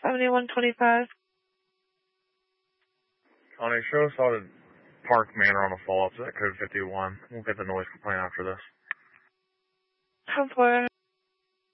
7125. Connie, show us how to park Manor on a follow-up to that code 51. We'll get the noise complaint after this. 10-4.